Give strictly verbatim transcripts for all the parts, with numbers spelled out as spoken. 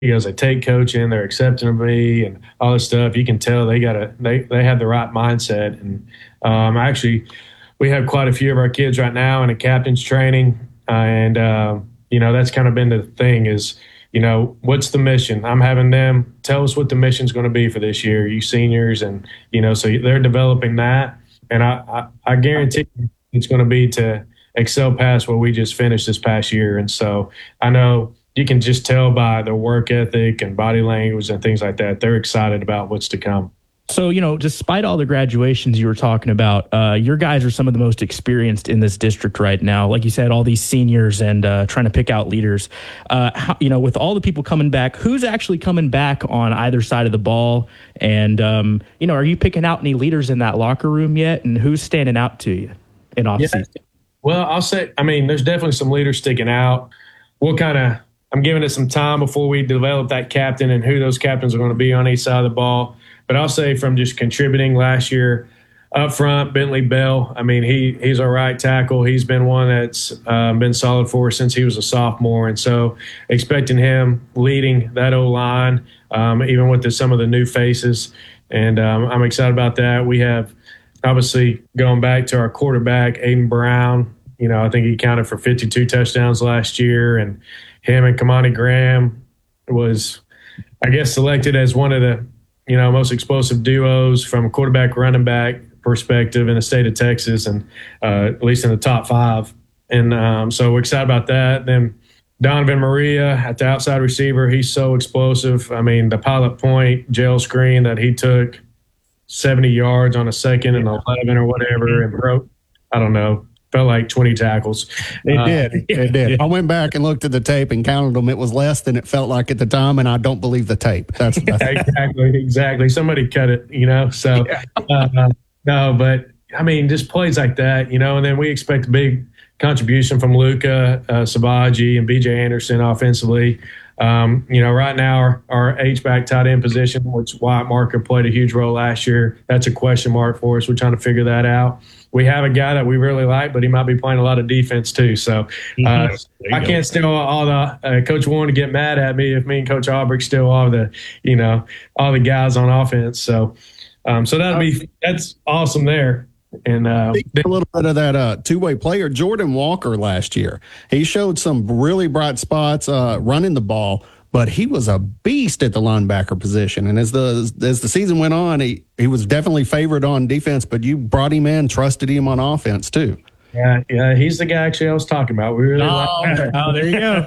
He goes, I take coaching, they're accepting of me and all this stuff. You can tell they got a they they have the right mindset. And um, actually, we have quite a few of our kids right now in a captain's training, uh, and uh, you know that's kind of been the thing is, you know, what's the mission? I'm having them tell us what the mission's going to be for this year, you seniors, and you know, so they're developing that, and I I, I guarantee it's going to be to excel past what we just finished this past year. And so I know you can just tell by their work ethic and body language and things like that, they're excited about what's to come. So, you know, despite all the graduations you were talking about, uh, your guys are some of the most experienced in this district right now. Like you said, all these seniors and uh, trying to pick out leaders. Uh, how, you know, with all the people coming back, who's actually coming back on either side of the ball? And, um, you know, are you picking out any leaders in that locker room yet? And who's standing out to you in offseason? Yeah. Well, I'll say, I mean, there's definitely some leaders sticking out. We'll kind of, I'm giving it some time before we develop that captain and who those captains are going to be on each side of the ball. But I'll say from just contributing last year up front, Bentley Bell, I mean, he he's our right tackle. He's been one that's um, been solid for us since he was a sophomore. And so expecting him leading that O-line, um, even with the, some of the new faces. And um, I'm excited about that. We have obviously going back to our quarterback, Aiden Brown. You know, I think he counted for fifty-two touchdowns last year. And him and Kamani Graham was, I guess, selected as one of the, you know, most explosive duos from a quarterback running back perspective in the state of Texas, and uh, at least in the top five. And um, so we're excited about that. Then Donovan Maria at the outside receiver, he's so explosive. I mean, the pilot point jail screen that he took seventy yards on a second and eleven or whatever and broke, I don't know, felt like twenty tackles. It uh, did. It did. I went back and looked at the tape and counted them. It was less than it felt like at the time, and I don't believe the tape. That's exactly, exactly. Somebody cut it, you know. So, yeah. uh, no, but I mean, just plays like that, you know. And then we expect a big contribution from Luka uh, Sabaji and B J Anderson offensively. Um, you know, right now our, our H-back tight end position, which Wyatt Marker played a huge role last year, that's a question mark for us. We're trying to figure that out. We have a guy that we really like, but he might be playing a lot of defense too. So uh, I can't steal all the uh, Coach Warren to get mad at me if me and Coach Aubrey steal all the, you know, all the guys on offense. So, um, so that'll be that's awesome there. And uh, a little bit of that uh, two-way player, Jordan Walker last year. He showed some really bright spots uh, running the ball, but he was a beast at the linebacker position. And as the as the season went on, he, he was definitely favored on defense, but you brought him in, trusted him on offense too. Yeah, yeah, he's the guy actually I was talking about. We really oh, like oh, there you go.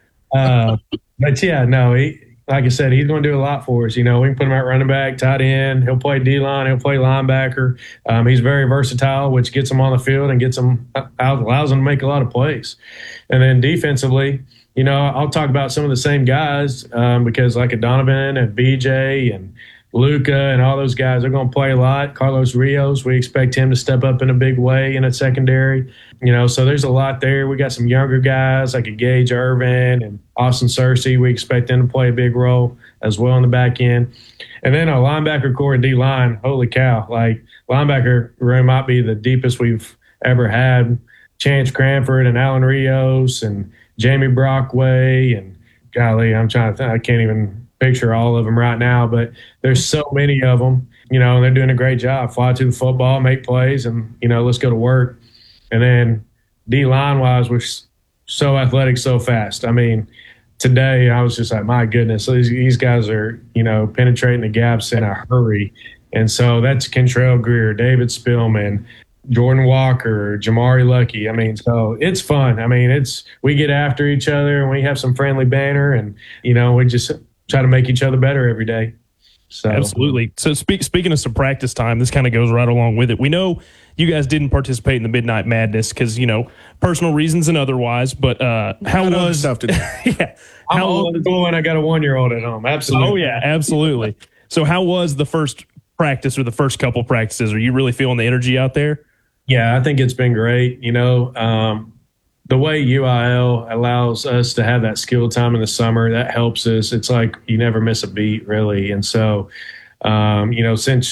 uh, but yeah, no, he. Like I said, he's going to do a lot for us. You know, we can put him at running back, tight end. He'll play D-line. He'll play linebacker. Um, he's very versatile, which gets him on the field and gets him out, allows him to make a lot of plays. And then defensively, you know, I'll talk about some of the same guys um, because like a Donovan and B J and Luka and all those guys are going to play a lot. Carlos Rios, we expect him to step up in a big way in a secondary. You know, so there's a lot there. We got some younger guys like a Gage Irvin and Austin Searcy. We expect them to play a big role as well in the back end. And then our linebacker core and D-line, holy cow. Like, linebacker room might be the deepest we've ever had. Chance Cranford and Alan Rios and Jamie Brockway and, golly, I'm trying to think. I can't even picture all of them right now, but there's so many of them, you know, and they're doing a great job. Fly to the football, make plays, and, you know, let's go to work. And then D-line wise, we're so athletic, so fast. I mean, today I was just like, my goodness, these, these guys are, you know, penetrating the gaps in a hurry. And so that's Kentrell Greer, David Spillman, Jordan Walker, Jamari Lucky. I mean, so it's fun. I mean, it's we get after each other and we have some friendly banter, and, you know, we just try to make each other better every day. So. Absolutely. So speak, speaking of some practice time, this kind of goes right along with it. We know you guys didn't participate in the Midnight Madness because, you know, personal reasons and otherwise, but uh, how was stuff to do? yeah, I'm how old when I got a one-year-old at home. Absolutely. Oh, yeah, absolutely. So how was the first practice or the first couple practices? Are you really feeling the energy out there? Yeah, I think it's been great. You know, um, the way U I L allows us to have that skill time in the summer, that helps us. It's like you never miss a beat, really. And so, um, you know, since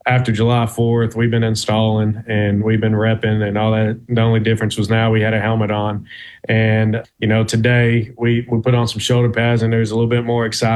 after July fourth, we've been installing and we've been repping and all that. The only difference was now we had a helmet on. And, you know, today we, we put on some shoulder pads and there's a little bit more excitement.